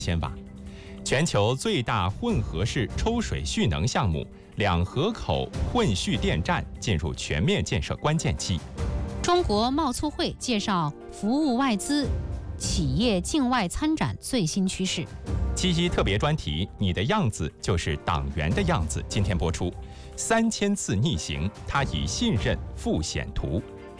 千瓦。全球最大混合式抽水蓄能项目两河口混蓄电站进入全面建设关键期。 中国贸促会介绍服务外资企业境外参展最新趋势。 7.1特别专题，你的样子就是党员的样子，今天播出。3000次逆行，他以信任赴险途。